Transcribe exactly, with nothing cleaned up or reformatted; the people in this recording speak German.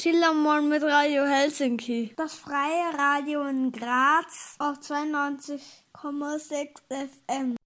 Killermorgen mit Radio Helsinki. Das freie Radio in Graz auf zweiundneunzig Komma sechs F M.